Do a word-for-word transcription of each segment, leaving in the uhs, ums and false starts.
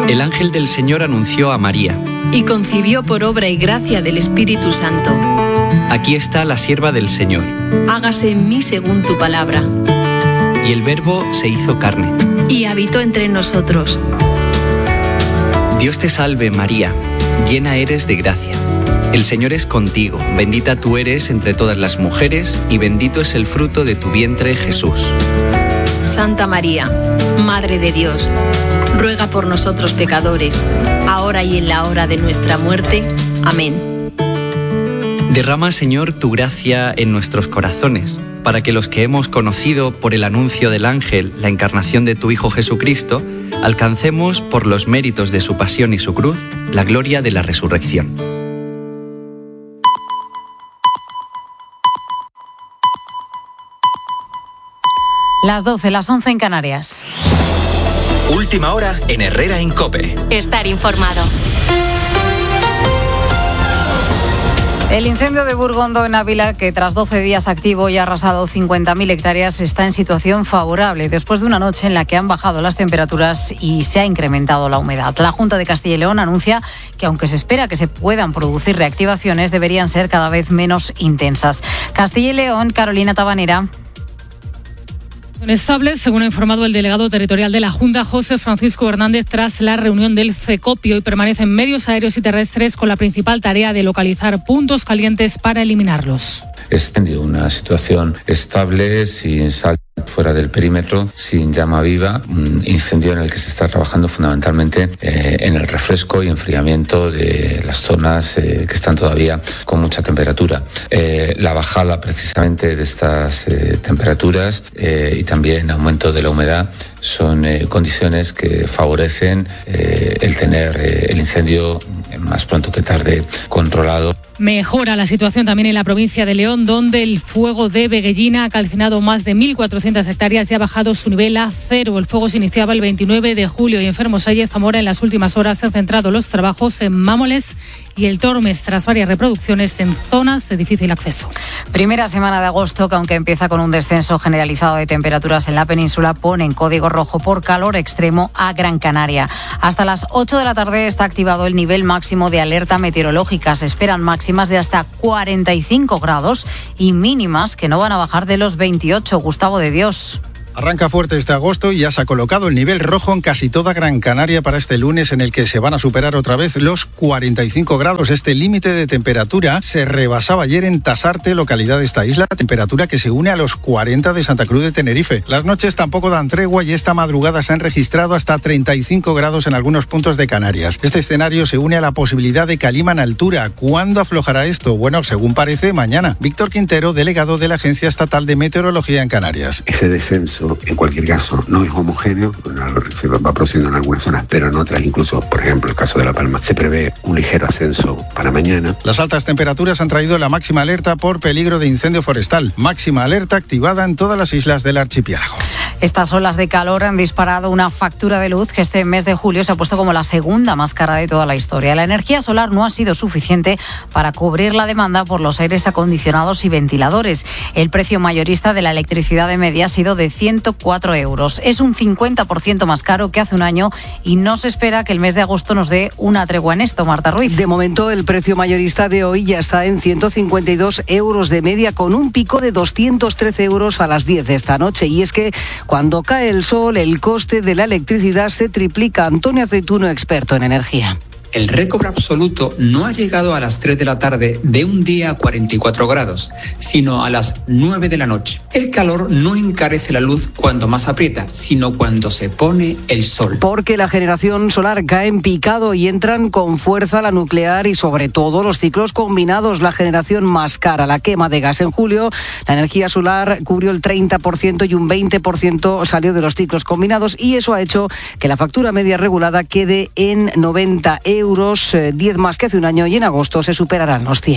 El ángel del Señor anunció a María. Y concibió por obra y gracia del Espíritu Santo. Aquí está la sierva del Señor. Hágase en mí según tu palabra. Y el Verbo se hizo carne. Y habitó entre nosotros. Dios te salve, María, llena eres de gracia. El Señor es contigo, bendita tú eres entre todas las mujeres, y bendito es el fruto de tu vientre, Jesús. Santa María, Madre de Dios, ruega por nosotros pecadores, ahora y en la hora de nuestra muerte. Amén. Derrama, Señor, tu gracia en nuestros corazones, para que los que hemos conocido por el anuncio del ángel la encarnación de tu Hijo Jesucristo, alcancemos, por los méritos de su pasión y su cruz, la gloria de la resurrección. Las doce, las once en Canarias. Última hora en Herrera en COPE. Estar informado. El incendio de Burgondo en Ávila, que tras doce días activo y ha arrasado cincuenta mil hectáreas, está en situación favorable después de una noche en la que han bajado las temperaturas y se ha incrementado la humedad. La Junta de Castilla y León anuncia que aunque se espera que se puedan producir reactivaciones, deberían ser cada vez menos intensas. Castilla y León, Carolina Tabanera. Estables, según ha informado el delegado territorial de la Junta, José Francisco Hernández, tras la reunión del CECOPIO, y permanecen medios aéreos y terrestres con la principal tarea de localizar puntos calientes para eliminarlos. Es una situación estable, sin sal fuera del perímetro, sin llama viva, un incendio en el que se está trabajando fundamentalmente eh, en el refresco y enfriamiento de las zonas eh, que están todavía con mucha temperatura. Eh, la bajada precisamente de estas eh, temperaturas eh, y también aumento de la humedad son eh, condiciones que favorecen eh, el tener eh, el incendio más pronto que tarde controlado. Mejora la situación también en la provincia de León, donde el fuego de Veguellina ha calcinado más de mil cuatrocientas hectáreas y ha bajado su nivel a cero. El fuego se iniciaba el veintinueve de julio y en Fermoselle, Zamora, en las últimas horas se han centrado los trabajos en Mámoles y el Tormes, tras varias reproducciones en zonas de difícil acceso. Primera semana de agosto, que aunque empieza con un descenso generalizado de temperaturas en la península, pone en código rojo por calor extremo a Gran Canaria. Hasta las ocho de la tarde está activado el nivel máximo de alerta meteorológica. Se esperan máximas de hasta cuarenta y cinco grados y mínimas que no van a bajar de los veintiocho. Gustavo de Dios. Arranca fuerte este agosto y ya se ha colocado el nivel rojo en casi toda Gran Canaria para este lunes, en el que se van a superar otra vez los cuarenta y cinco grados. Este límite de temperatura se rebasaba ayer en Tasarte, localidad de esta isla, temperatura que se une a los cuarenta de Santa Cruz de Tenerife. Las noches tampoco dan tregua y esta madrugada se han registrado hasta treinta y cinco grados en algunos puntos de Canarias. Este escenario se une a la posibilidad de calima en altura. ¿Cuándo aflojará esto? Bueno, según parece, mañana. Víctor Quintero, delegado de la Agencia Estatal de Meteorología en Canarias. Ese descenso, en cualquier caso, no es homogéneo, se va produciendo en algunas zonas, pero en otras, incluso, por ejemplo, el caso de La Palma, se prevé un ligero ascenso para mañana. Las altas temperaturas han traído la máxima alerta por peligro de incendio forestal, máxima alerta activada en todas las islas del archipiélago. Estas olas de calor han disparado una factura de luz que este mes de julio se ha puesto como la segunda más cara de toda la historia. La energía solar no ha sido suficiente para cubrir la demanda por los aires acondicionados y ventiladores. El precio mayorista de la electricidad de media ha sido de ciento cuatro euros. Es un cincuenta por ciento más caro que hace un año y no se espera que el mes de agosto nos dé una tregua en esto. Marta Ruiz. De momento, el precio mayorista de hoy ya está en ciento cincuenta y dos euros de media, con un pico de doscientos trece euros a las diez de esta noche. Y es que cuando cae el sol, el coste de la electricidad se triplica. Antonio Aceituno, experto en energía. El récord absoluto no ha llegado a las tres de la tarde de un día a cuarenta y cuatro grados, sino a las nueve de la noche. El calor no encarece la luz cuando más aprieta, sino cuando se pone el sol. Porque la generación solar cae en picado y entran con fuerza la nuclear y sobre todo los ciclos combinados, la generación más cara, la quema de gas. En julio, la energía solar cubrió el treinta por ciento y un veinte por ciento salió de los ciclos combinados, y eso ha hecho que la factura media regulada quede en noventa euros, diez más que hace un año, y en agosto se superarán los cien.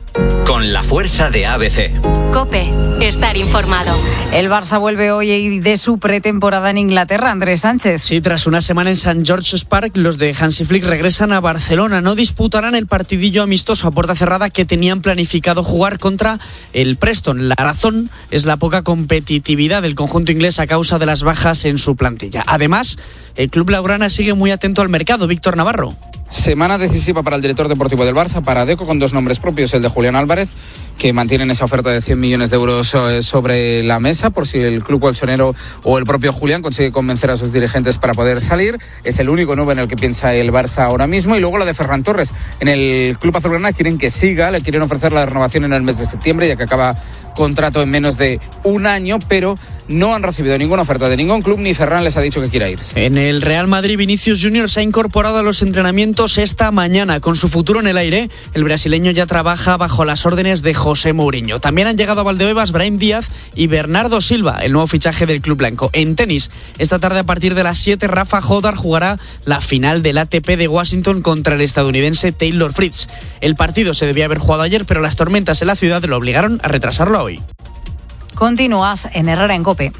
Con la fuerza de A B C. COPE. Estar informado. El Barça vuelve hoy de su pretemporada en Inglaterra, Andrés Sánchez. Sí, tras una semana en Saint George's Park, los de Hansi Flick regresan a Barcelona. No disputarán el partidillo amistoso a puerta cerrada que tenían planificado jugar contra el Preston. La razón es la poca competitividad del conjunto inglés a causa de las bajas en su plantilla. Además, el club blaugrana sigue muy atento al mercado. Víctor Navarro. Semana decisiva para el director deportivo del Barça, para Deco, con dos nombres propios, el de Julián Álvarez, que mantienen esa oferta de cien millones de euros sobre la mesa por si el club colchonero o el propio Julián consigue convencer a sus dirigentes para poder salir. Es el único nuevo en el que piensa el Barça ahora mismo. Y luego la de Ferran Torres. En el club azulgrana quieren que siga, le quieren ofrecer la renovación en el mes de septiembre, ya que acaba contrato en menos de un año, pero no han recibido ninguna oferta de ningún club, ni Ferran les ha dicho que quiera irse. En el Real Madrid, Vinicius Junior se ha incorporado a los entrenamientos esta mañana. Con su futuro en el aire, el brasileño ya trabaja bajo las órdenes de José Mourinho. También han llegado a Valdebebas Brahim Díaz y Bernardo Silva, el nuevo fichaje del club blanco. En tenis, esta tarde a partir de las siete, Rafa Jodar jugará la final del A T P de Washington contra el estadounidense Taylor Fritz. El partido se debía haber jugado ayer, pero las tormentas en la ciudad lo obligaron a retrasarlo a hoy. Continúas en Herrera en COPE.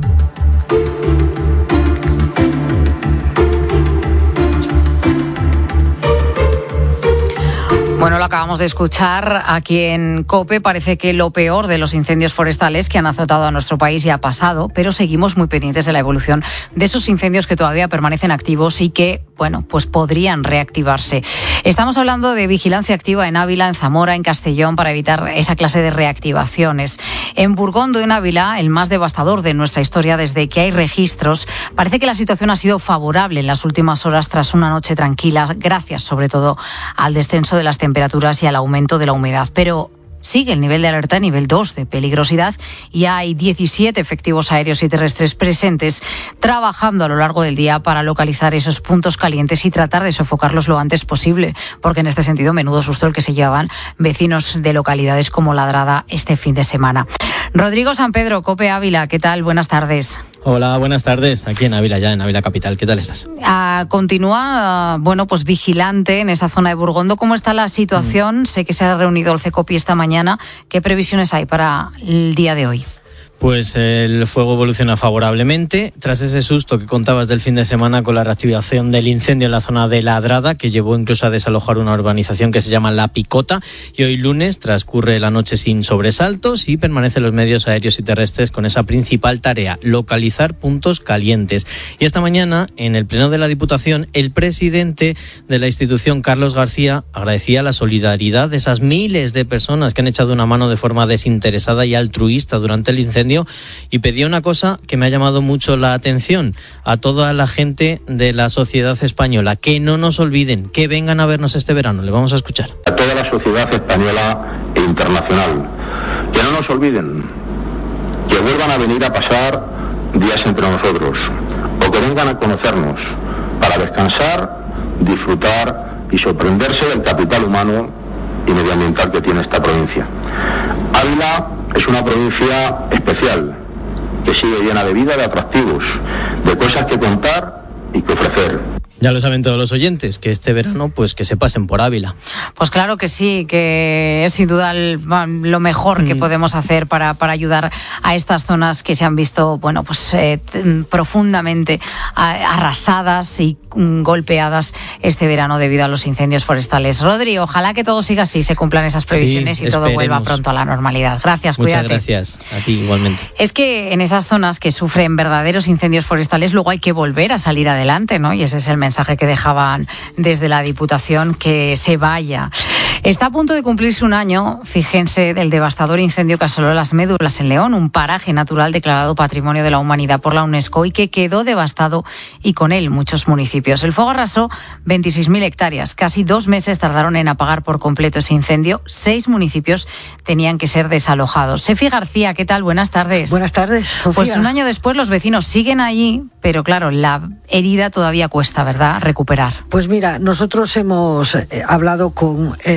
Bueno, lo acabamos de escuchar aquí en COPE. Parece que lo peor de los incendios forestales que han azotado a nuestro país ya ha pasado, pero seguimos muy pendientes de la evolución de esos incendios que todavía permanecen activos y que, bueno, pues podrían reactivarse. Estamos hablando de vigilancia activa en Ávila, en Zamora, en Castellón, para evitar esa clase de reactivaciones. En Burgondo, en Ávila, el más devastador de nuestra historia desde que hay registros, parece que la situación ha sido favorable en las últimas horas tras una noche tranquila, gracias sobre todo al descenso de las temperaturas temperaturas y al aumento de la humedad, pero sigue el nivel de alerta nivel dos de peligrosidad y hay diecisiete efectivos aéreos y terrestres presentes trabajando a lo largo del día para localizar esos puntos calientes y tratar de sofocarlos lo antes posible, porque en este sentido menudo susto el que se llevaban vecinos de localidades como Ladrada este fin de semana. Rodrigo San Pedro, COPE Ávila, ¿qué tal? Buenas tardes. Hola, buenas tardes. Aquí en Ávila, ya en Ávila Capital. ¿Qué tal estás? Uh, continúa, uh, bueno, pues vigilante en esa zona de Burgondo. ¿Cómo está la situación? Mm. Sé que se ha reunido el CECOPI esta mañana. ¿Qué previsiones hay para el día de hoy? Pues el fuego evoluciona favorablemente. Tras ese susto que contabas del fin de semana con la reactivación del incendio en la zona de Ladrada, que llevó incluso a desalojar una urbanización que se llama La Picota, y hoy lunes transcurre la noche sin sobresaltos y permanecen los medios aéreos y terrestres con esa principal tarea, localizar puntos calientes. Y esta mañana, en el Pleno de la Diputación, el presidente de la institución, Carlos García, agradecía la solidaridad de esas miles de personas que han echado una mano de forma desinteresada y altruista durante el incendio, y pedía una cosa que me ha llamado mucho la atención a toda la gente de la sociedad española: que no nos olviden, que vengan a vernos este verano. Le vamos a escuchar. A toda la sociedad española e internacional, que no nos olviden, que vuelvan a venir a pasar días entre nosotros, o que vengan a conocernos para descansar, disfrutar y sorprenderse del capital humano y medioambiental que tiene esta provincia. Ávila es una provincia especial, que sigue llena de vida, de atractivos, de cosas que contar y que ofrecer. Ya lo saben todos los oyentes, que este verano pues que se pasen por Ávila. Pues claro que sí, que es sin duda el, lo mejor que mm. podemos hacer para, para ayudar a estas zonas que se han visto, bueno, pues eh, profundamente arrasadas y golpeadas este verano debido a los incendios forestales. Rodri, ojalá que todo siga así, se cumplan esas previsiones sí, y todo vuelva pronto a la normalidad. Gracias, Muchas cuídate. Gracias, a ti igualmente. Es que en esas zonas que sufren verdaderos incendios forestales luego hay que volver a salir adelante, ¿no? Y ese es el mensaje mensaje que dejaban desde la Diputación, que se vaya. Está a punto de cumplirse un año, fíjense, del devastador incendio que asoló Las Médulas en León, un paraje natural declarado Patrimonio de la Humanidad por la UNESCO y que quedó devastado y con él muchos municipios. El fuego arrasó veintiséis mil hectáreas. Casi dos meses tardaron en apagar por completo ese incendio. Seis municipios tenían que ser desalojados. Sefi García, ¿qué tal? Buenas tardes. Buenas tardes, Sofía. Pues un año después los vecinos siguen allí, pero claro, la herida todavía cuesta, ¿verdad?, recuperar. Pues mira, nosotros hemos eh, hablado con eh,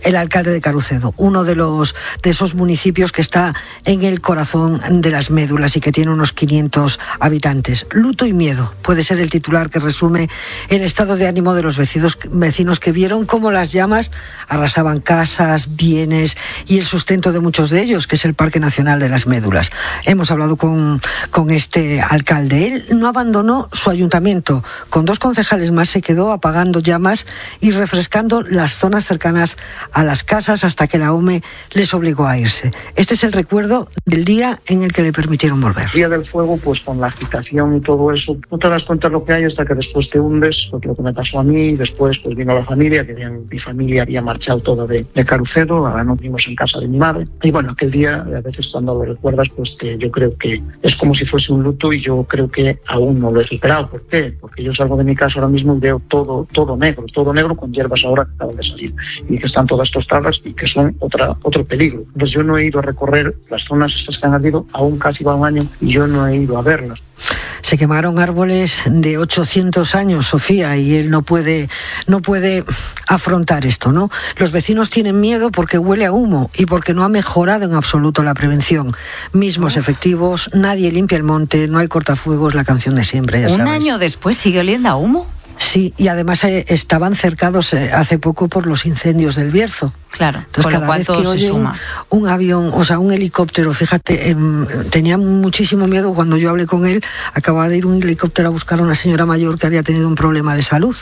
el alcalde de Carucedo, uno de los de esos municipios que está en el corazón de las médulas y que tiene unos quinientos habitantes. Luto y miedo puede ser el titular que resume el estado de ánimo de los vecinos, vecinos que vieron cómo las llamas arrasaban casas, bienes y el sustento de muchos de ellos, que es el Parque Nacional de las Médulas. Hemos hablado con, con este alcalde. Él no abandonó su ayuntamiento. Con dos concejales más se quedó apagando llamas y refrescando las zonas cercanas a las casas hasta que la O M E les obligó a irse. Este es el recuerdo del día en el que le permitieron volver. El día del fuego, pues con la agitación y todo eso, no te das cuenta de lo que hay hasta que después te hundes, porque lo que me pasó a mí, y después pues vino la familia, que bien, mi familia había marchado toda de, de Carucedo, ahora nos vimos en casa de mi madre. Y bueno, aquel día, a veces cuando lo recuerdas, pues que yo creo que es como si fuese un luto y yo creo que aún no lo he superado. ¿Por qué? Porque yo salgo de mi casa ahora mismo y veo todo, todo negro, todo negro con hierbas ahora que acaban de salir y que están todas tostadas y que son otra, otro peligro. Entonces yo no he ido a recorrer las zonas estas que han ardido, aún casi va un año y yo no he ido a verlas. Se quemaron árboles de ochocientos años, Sofía, y él no puede, no puede afrontar esto, ¿no? Los vecinos tienen miedo porque huele a humo y porque no ha mejorado en absoluto la prevención. Mismos efectivos, nadie limpia el monte, no hay cortafuegos, la canción de siempre, ya ¿Un sabes. año después sigue oliendo a humo? Sí, y además eh, estaban cercados eh, hace poco por los incendios del Bierzo. Claro, entonces con cada lo cual vez todo que se oyen suma. un avión, o sea, un helicóptero, fíjate, eh, tenía muchísimo miedo cuando yo hablé con él. Acababa de ir un helicóptero a buscar a una señora mayor que había tenido un problema de salud.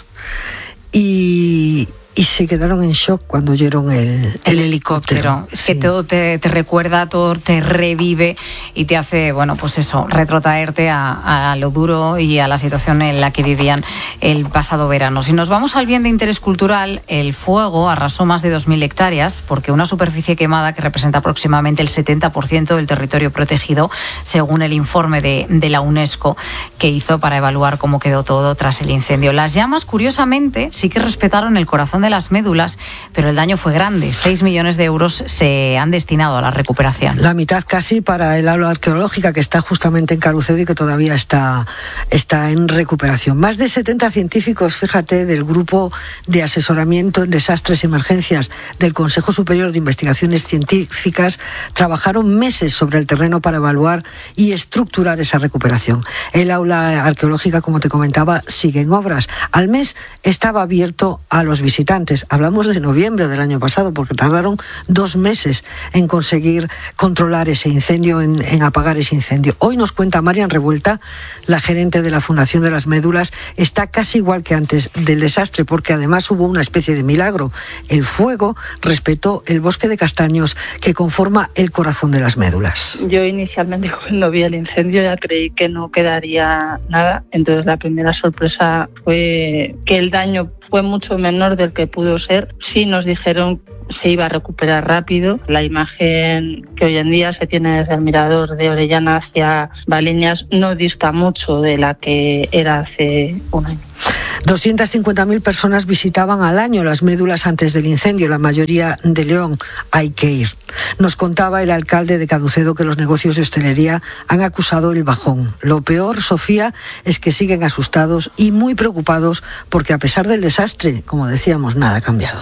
Y... y se quedaron en shock cuando oyeron el, el, el helicóptero. Es sí. que todo te, te recuerda, todo te revive y te hace, bueno, pues eso, retrotraerte a, a lo duro y a la situación en la que vivían el pasado verano. Si nos vamos al bien de interés cultural, el fuego arrasó más de dos mil hectáreas, porque una superficie quemada que representa aproximadamente el setenta por ciento del territorio protegido, según el informe de, de la UNESCO que hizo para evaluar cómo quedó todo tras el incendio. Las llamas, curiosamente, sí que respetaron el corazón de las médulas, pero el daño fue grande. seis millones de euros se han destinado a la recuperación. La mitad casi para el aula arqueológica que está justamente en Carucedo y que todavía está, está en recuperación. Más de setenta científicos, fíjate, del grupo de asesoramiento en desastres y emergencias del Consejo Superior de Investigaciones Científicas trabajaron meses sobre el terreno para evaluar y estructurar esa recuperación. El aula arqueológica, como te comentaba, sigue en obras. Al mes estaba abierto a los visitantes. Hablamos de noviembre del año pasado, porque tardaron dos meses en conseguir controlar ese incendio, en, en apagar ese incendio. Hoy nos cuenta Marian Revuelta, la gerente de la Fundación de las Médulas, está casi igual que antes del desastre, porque además hubo una especie de milagro. El fuego respetó el bosque de castaños que conforma el corazón de las médulas. Yo inicialmente cuando vi el incendio ya creí que no quedaría nada, entonces la primera sorpresa fue que el daño fue mucho menor del que pudo ser. Sí nos dijeron se iba a recuperar rápido. La imagen que hoy en día se tiene desde el mirador de Orellana hacia Valiñas no dista mucho de la que era hace un año. doscientas cincuenta mil personas visitaban al año las médulas antes del incendio, la mayoría de León. Hay que ir. Nos contaba el alcalde de Carucedo que los negocios de hostelería han acusado el bajón. Lo peor, Sofía, es que siguen asustados y muy preocupados porque a pesar del desastre, como decíamos, nada ha cambiado.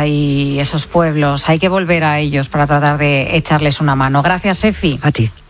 Ay, esos pueblos, hay que volver a ellos para tratar de echarles una mano. Gracias, Efi. A ti.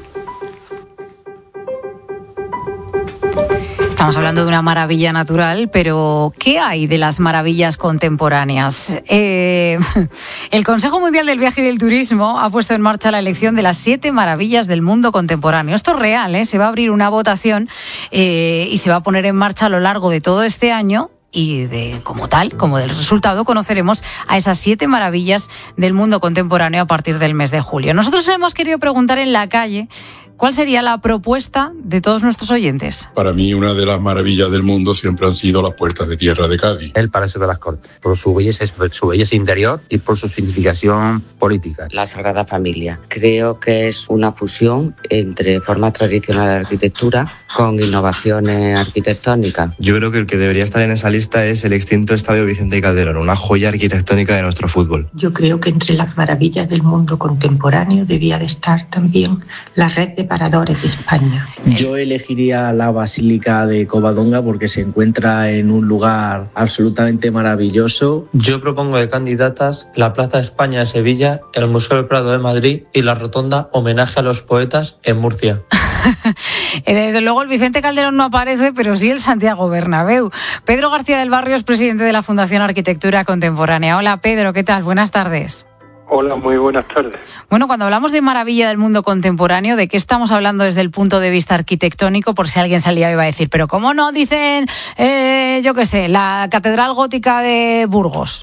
Estamos hablando de una maravilla natural, pero ¿qué hay de las maravillas contemporáneas? Eh, el Consejo Mundial del Viaje y del Turismo ha puesto en marcha la elección de las siete maravillas del mundo contemporáneo. Esto es real, ¿eh? Se va a abrir una votación eh, y se va a poner en marcha a lo largo de todo este año. Y de como tal, como del resultado, conoceremos a esas siete maravillas del mundo contemporáneo a partir del mes de julio. Nosotros hemos querido preguntar en la calle ¿cuál sería la propuesta de todos nuestros oyentes? Para mí, una de las maravillas del mundo siempre han sido las puertas de tierra de Cádiz. El Palacio de las Cortes, por su belleza, su belleza interior y por su significación política. La Sagrada Familia. Creo que es una fusión entre forma tradicional de arquitectura con innovaciones arquitectónicas. Yo creo que el que debería estar en esa lista es el extinto Estadio Vicente Calderón, una joya arquitectónica de nuestro fútbol. Yo creo que entre las maravillas del mundo contemporáneo debía de estar también la red de separadores de España. Yo elegiría la Basílica de Covadonga porque se encuentra en un lugar absolutamente maravilloso. Yo propongo de candidatas la Plaza España de Sevilla, el Museo del Prado de Madrid y la Rotonda Homenaje a los Poetas en Murcia. Desde luego el Vicente Calderón no aparece, pero sí el Santiago Bernabéu. Pedro García del Barrio es presidente de la Fundación Arquitectura Contemporánea. Hola Pedro, ¿qué tal? Buenas tardes. Hola, muy buenas tardes. Bueno, cuando hablamos de maravilla del mundo contemporáneo, ¿de qué estamos hablando desde el punto de vista arquitectónico? Por si alguien salía y iba a decir, pero ¿cómo no dicen, eh, yo qué sé, la Catedral Gótica de Burgos?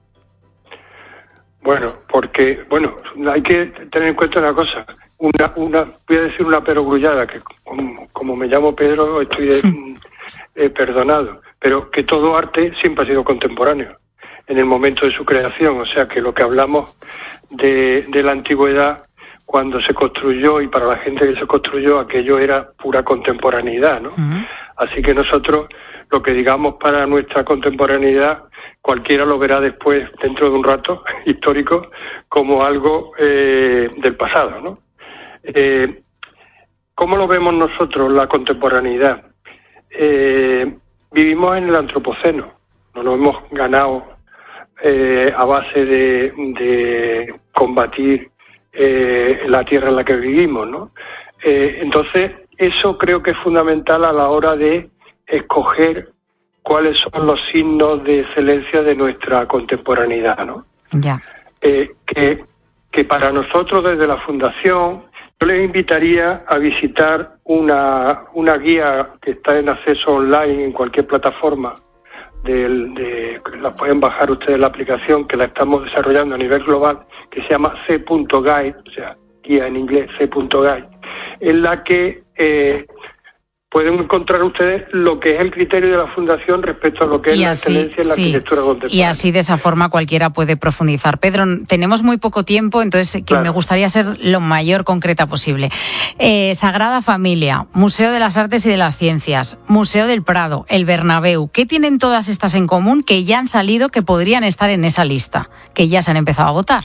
Bueno, porque, bueno, hay que tener en cuenta una cosa. Una, una, voy a decir una perogrullada, que como, como me llamo Pedro estoy eh, eh, perdonado, pero que todo arte siempre ha sido contemporáneo en el momento de su creación, o sea que lo que hablamos de, de la antigüedad, cuando se construyó y para la gente que se construyó, aquello era pura contemporaneidad, ¿no? Uh-huh. Así que nosotros, lo que digamos para nuestra contemporaneidad, cualquiera lo verá después, dentro de un rato histórico, como algo eh, del pasado, ¿no? Eh, ¿Cómo lo vemos nosotros, la contemporaneidad? Eh, vivimos en el antropoceno, nos lo hemos ganado eh, a base de, de combatir eh, la tierra en la que vivimos, ¿no? Eh, entonces, eso creo que es fundamental a la hora de escoger cuáles son los signos de excelencia de nuestra contemporaneidad, ¿no? Ya. Eh, que, que para nosotros desde la Fundación, yo les invitaría a visitar una, una guía que está en acceso online en cualquier plataforma. Del, de, la pueden bajar ustedes la aplicación, que la estamos desarrollando a nivel global, que se llama C punto guide, o sea, guía en inglés, C punto guide, en la que eh, pueden encontrar ustedes lo que es el criterio de la Fundación respecto a lo que es la excelencia en la sí, arquitectura contemporánea. Y así de esa forma cualquiera puede profundizar. Pedro, tenemos muy poco tiempo, entonces que claro. Me gustaría ser lo mayor concreta posible. Eh, Sagrada Familia, Museo de las Artes y de las Ciencias, Museo del Prado, el Bernabéu. ¿Qué tienen todas estas en común que ya han salido, que podrían estar en esa lista, que ya se han empezado a votar?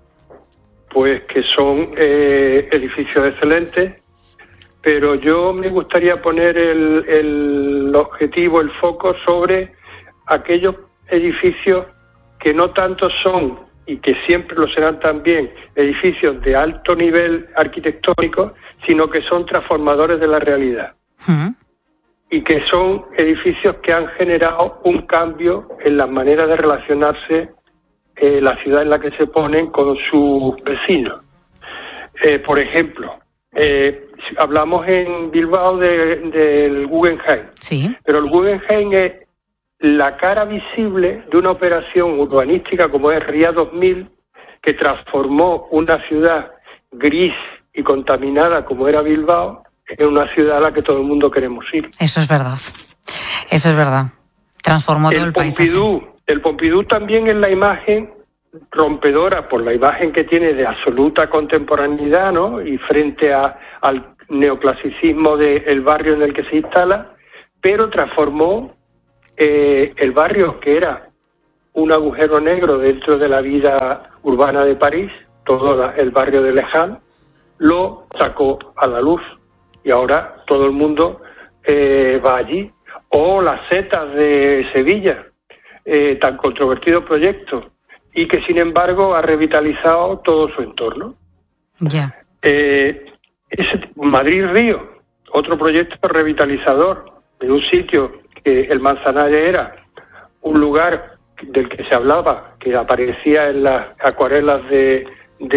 Pues que son eh, edificios excelentes, pero yo me gustaría poner el, el objetivo, el foco sobre aquellos edificios que no tanto son, y que siempre lo serán también, edificios de alto nivel arquitectónico, sino que son transformadores de la realidad. Uh-huh. Y que son edificios que han generado un cambio en la manera de relacionarse eh, la ciudad en la que se ponen con sus vecinos. Eh, por ejemplo, eh, hablamos en Bilbao del de Guggenheim, sí. Pero el Guggenheim es la cara visible de una operación urbanística como es Ría dos mil, que transformó una ciudad gris y contaminada como era Bilbao en una ciudad a la que todo el mundo queremos ir. Eso es verdad, eso es verdad. Transformó todo el, el Pompidou, paisaje. El Pompidou también es la imagen rompedora por la imagen que tiene de absoluta contemporaneidad, ¿no? Y frente a, al neoclasicismo del barrio en el que se instala, pero transformó eh, el barrio, que era un agujero negro dentro de la vida urbana de París, todo la, el barrio de Les Halles, lo sacó a la luz y ahora todo el mundo eh, va allí. O las setas de Sevilla, eh, tan controvertido proyecto, y que sin embargo ha revitalizado todo su entorno. Ya. Yeah. Eh, ese Madrid-Río, otro proyecto revitalizador de un sitio que el Manzanares era un lugar del que se hablaba, que aparecía en las acuarelas de,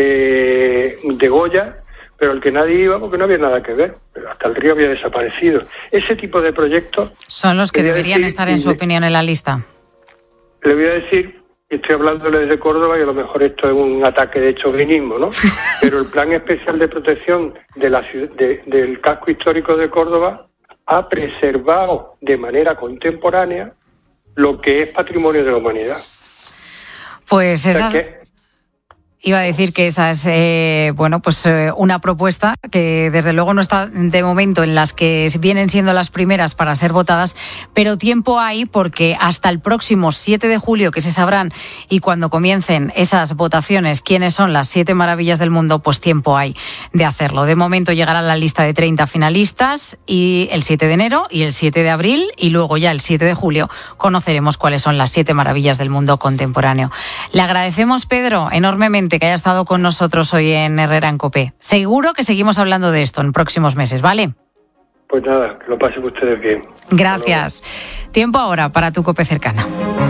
de, de Goya, pero el que nadie iba porque no había nada que ver, pero hasta el río había desaparecido. Ese tipo de proyectos... Son los que deberían decir, estar, en su opinión, en la lista. Le voy a decir, estoy hablándole desde Córdoba y a lo mejor esto es un ataque de chauvinismo, ¿no? Pero el Plan Especial de Protección de la, de, del casco histórico de Córdoba ha preservado de manera contemporánea lo que es patrimonio de la humanidad. Pues esas... O sea que, Iba a decir que esa es, eh, bueno, pues eh, una propuesta que desde luego no está de momento en las que vienen siendo las primeras para ser votadas, pero tiempo hay porque hasta el próximo siete de julio, que se sabrán, y cuando comiencen esas votaciones, quiénes son las siete maravillas del mundo, pues tiempo hay de hacerlo. De momento llegará la lista de treinta finalistas y el siete de enero y el siete de abril, y luego ya el siete de julio conoceremos cuáles son las siete maravillas del mundo contemporáneo. Le agradecemos, Pedro, enormemente que haya estado con nosotros hoy en Herrera en COPE. Seguro que seguimos hablando de esto en próximos meses, ¿vale? Pues nada, que lo pasen ustedes bien. Gracias. Tiempo ahora para tu COPE cercana.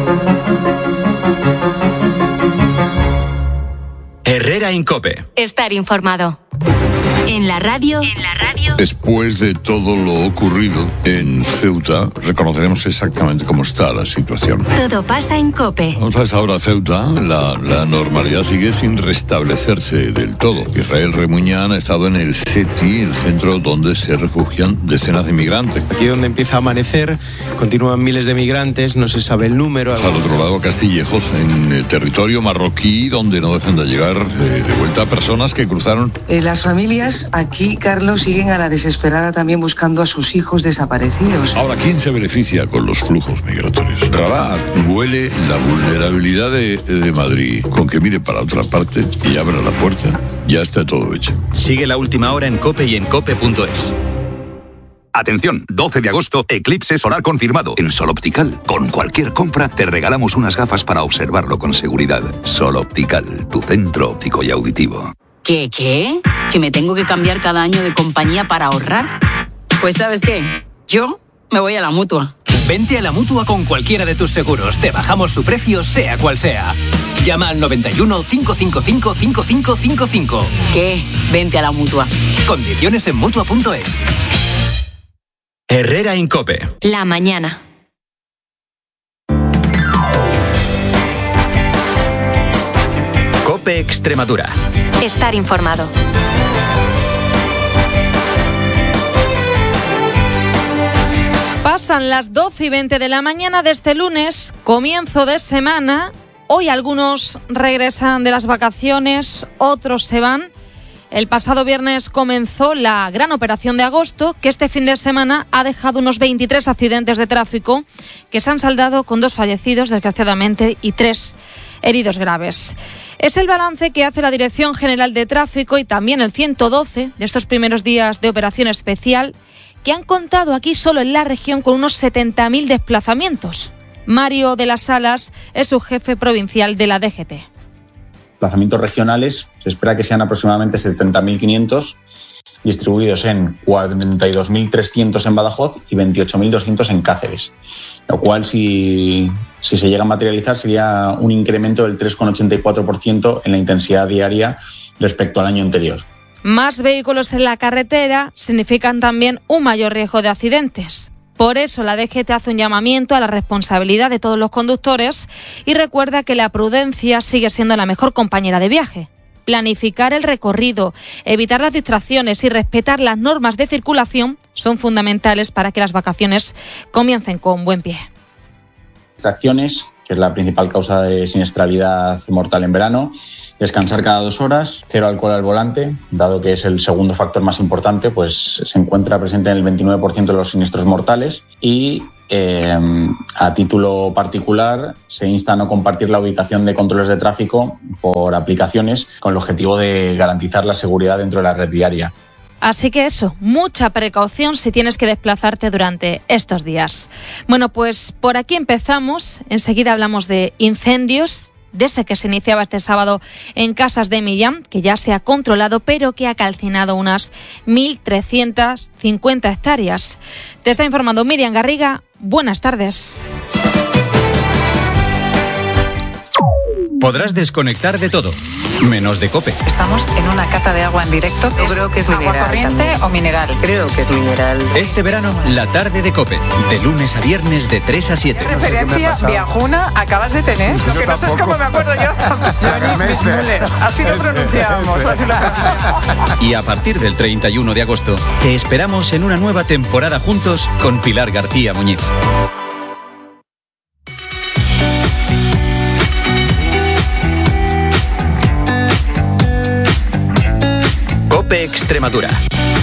Herrera en COPE. Estar informado. En la radio, en la radio. Después de todo lo ocurrido en Ceuta, reconoceremos exactamente cómo está la situación. Todo pasa en COPE. Vamos a esta hora a Ceuta, la, la normalidad sigue sin restablecerse del todo. Israel Remuñán ha estado en el C E T I, el centro donde se refugian decenas de migrantes. Aquí donde empieza a amanecer, continúan miles de migrantes, no se sabe el número. Al otro lado, Castillejos, en eh, territorio marroquí, donde no dejan de llegar eh, de vuelta personas que cruzaron. Eh, las familias aquí, Carlos, siguen a la desesperada también buscando a sus hijos desaparecidos. Ahora, ¿quién se beneficia con los flujos migratorios? Rabat huele la vulnerabilidad de, de Madrid. Con que mire para otra parte y abra la puerta, ya está todo hecho. Sigue la última hora en COPE y en cope punto es. Atención, doce de agosto, eclipse solar confirmado en Sol Optical. Con cualquier compra te regalamos unas gafas para observarlo con seguridad. Sol Optical, tu centro óptico y auditivo. ¿Qué, qué? ¿Que me tengo que cambiar cada año de compañía para ahorrar? Pues ¿sabes qué? Yo me voy a la Mutua. Vente a la Mutua con cualquiera de tus seguros. Te bajamos su precio, sea cual sea. Llama al noventa y uno, cinco cinco cinco, cinco cinco cinco cinco. ¿Qué? Vente a la Mutua. Condiciones en Mutua punto es. Herrera en COPE. La mañana. COPE Extremadura. Estar informado. Pasan las doce y veinte de la mañana de este lunes, comienzo de semana. Hoy algunos regresan de las vacaciones, otros se van. El pasado viernes comenzó la gran operación de agosto, que este fin de semana ha dejado unos veintitrés accidentes de tráfico que se han saldado con dos fallecidos, desgraciadamente, y tres heridos graves. Es el balance que hace la Dirección General de Tráfico y también el ciento doce de estos primeros días de operación especial, que han contado aquí solo en la región con unos setenta mil desplazamientos. Mario de las Salas es su jefe provincial de la D G T. Desplazamientos regionales se espera que sean aproximadamente setenta mil quinientos, distribuidos en cuarenta y dos mil trescientos en Badajoz y veintiocho mil doscientos en Cáceres, lo cual si, si se llega a materializar sería un incremento del tres coma ochenta y cuatro por ciento en la intensidad diaria respecto al año anterior. Más vehículos en la carretera significan también un mayor riesgo de accidentes. Por eso la D G T hace un llamamiento a la responsabilidad de todos los conductores y recuerda que la prudencia sigue siendo la mejor compañera de viaje. Planificar el recorrido, evitar las distracciones y respetar las normas de circulación son fundamentales para que las vacaciones comiencen con buen pie. Distracciones, que es la principal causa de siniestralidad mortal en verano. Descansar cada dos horas, cero alcohol al volante, dado que es el segundo factor más importante, pues se encuentra presente en el veintinueve por ciento de los siniestros mortales. Y eh, a título particular se insta a no compartir la ubicación de controles de tráfico por aplicaciones con el objetivo de garantizar la seguridad dentro de la red viaria. Así que eso, mucha precaución si tienes que desplazarte durante estos días. Bueno, pues por aquí empezamos, enseguida hablamos de incendios, de ese que se iniciaba este sábado en Casas de Millán, que ya se ha controlado, pero que ha calcinado unas mil trescientas cincuenta hectáreas. Te está informando Miriam Garriga. Buenas tardes. Podrás desconectar de todo, menos de COPE. Estamos en una cata de agua en directo. Yo creo que es agua mineral corriente también. o mineral. Creo que es mineral. Este verano, la tarde de COPE, de lunes a viernes de tres a siete. ¿Qué referencia viajuna acabas de tener? Lo que no sé es cómo me acuerdo yo. Johnny Müller. Así lo pronunciamos. Así lo pronunciamos. Y a partir del treinta y uno de agosto, te esperamos en una nueva temporada juntos con Pilar García Muñiz. Extremadura.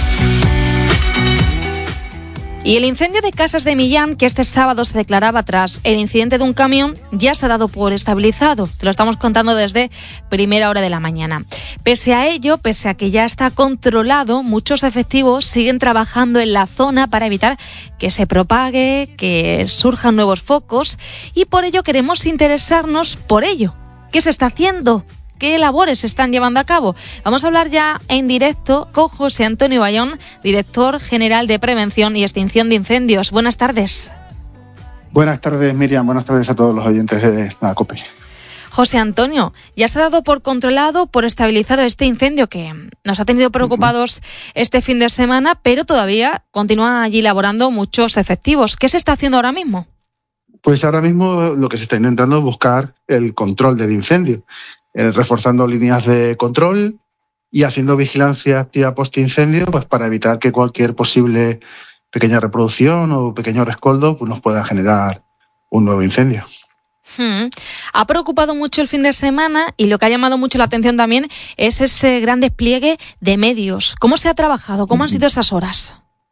Y el incendio de Casas de Millán, que este sábado se declaraba tras el incidente de un camión, ya se ha dado por estabilizado. Te lo estamos contando desde primera hora de la mañana. Pese a ello, pese a que ya está controlado, muchos efectivos siguen trabajando en la zona para evitar que se propague, que surjan nuevos focos, y por ello queremos interesarnos por ello. ¿Qué se está haciendo? ¿Qué labores se están llevando a cabo? Vamos a hablar ya en directo con José Antonio Bayón, director general de Prevención y Extinción de Incendios. Buenas tardes. Buenas tardes, Miriam. Buenas tardes a todos los oyentes de la COPE. José Antonio, ya se ha dado por controlado, por estabilizado este incendio que nos ha tenido preocupados uh-huh. este fin de semana, pero todavía continúan allí laborando muchos efectivos. ¿Qué se está haciendo ahora mismo? Pues ahora mismo lo que se está intentando es buscar el control del incendio, eh, reforzando líneas de control y haciendo vigilancia activa post-incendio, pues para evitar que cualquier posible pequeña reproducción o pequeño rescoldo pues nos pueda generar un nuevo incendio. Hmm. Ha preocupado mucho el fin de semana y lo que ha llamado mucho la atención también es ese gran despliegue de medios. ¿Cómo se ha trabajado? ¿Cómo han sido esas horas?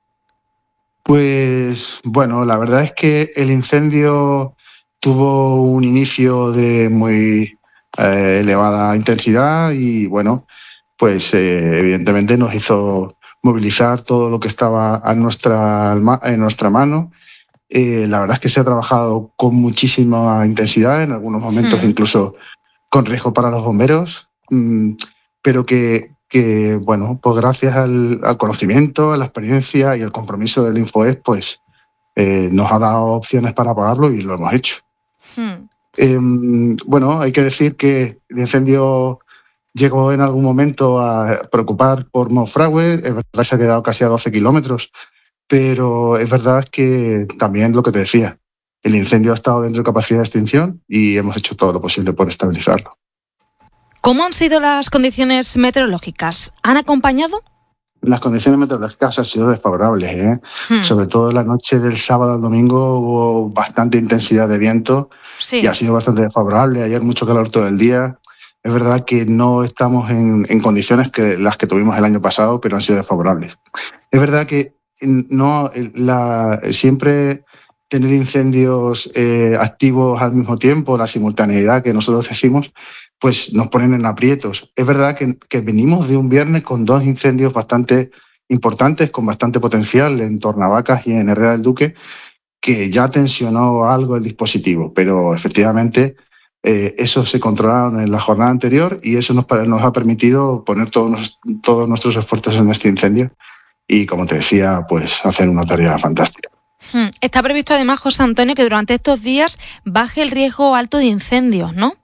Pues bueno, la verdad es que el incendio tuvo un inicio de muy eh, elevada intensidad y bueno, pues eh, evidentemente nos hizo movilizar todo lo que estaba a nuestra, en nuestra mano. Eh, la verdad es que se ha trabajado con muchísima intensidad, en algunos momentos hmm. incluso con riesgo para los bomberos, mmm, pero que, que, bueno, pues gracias al, al conocimiento, a la experiencia y al compromiso del InfoEst, pues eh, nos ha dado opciones para apagarlo y lo hemos hecho. Hmm. Eh, bueno, hay que decir que el incendio llegó en algún momento a preocupar por Monfragüe, es verdad que se ha quedado casi a doce kilómetros, pero es verdad que también lo que te decía, el incendio ha estado dentro de capacidad de extinción y hemos hecho todo lo posible por estabilizarlo. ¿Cómo han sido las condiciones meteorológicas? ¿Han acompañado? Las condiciones meteorológicas han sido desfavorables, ¿eh? Hmm. Sobre todo la noche del sábado al domingo hubo bastante intensidad de viento sí. y ha sido bastante desfavorable. Ayer mucho calor todo el día. Es verdad que no estamos en, en condiciones que las que tuvimos el año pasado, pero han sido desfavorables. Es verdad que no la, siempre tener incendios eh, activos al mismo tiempo, la simultaneidad que nosotros decimos, pues nos ponen en aprietos. Es verdad que, que venimos de un viernes con dos incendios bastante importantes, con bastante potencial en Tornavacas y en Herrera del Duque, que ya tensionó algo el dispositivo, pero efectivamente eh, eso se controlaron en la jornada anterior y eso nos, nos ha permitido poner todos, todos nuestros esfuerzos en este incendio. Y, como te decía, pues hacer una tarea fantástica. Está previsto además, José Antonio, que durante estos días baje el riesgo alto de incendios, ¿no?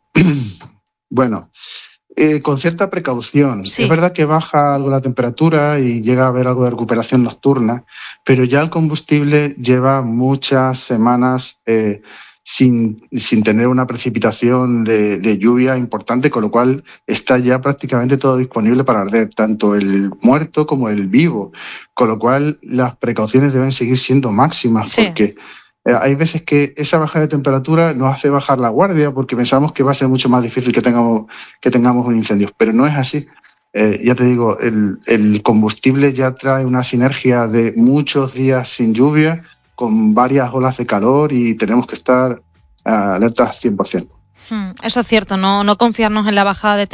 Bueno, eh, con cierta precaución. Sí. Es verdad que baja algo la temperatura y llega a haber algo de recuperación nocturna, pero ya el combustible lleva muchas semanas eh, sin, sin tener una precipitación de, de lluvia importante, con lo cual está ya prácticamente todo disponible para arder, tanto el muerto como el vivo, con lo cual las precauciones deben seguir siendo máximas, sí. porque eh, hay veces que esa bajada de temperatura nos hace bajar la guardia porque pensamos que va a ser mucho más difícil que tengamos, que tengamos un incendio, pero no es así. Eh, ya te digo, el, el combustible ya trae una sinergia de muchos días sin lluvia, con varias olas de calor y tenemos que estar uh, alertas cien por ciento. Hmm, eso es cierto, no, no confiarnos en la bajada de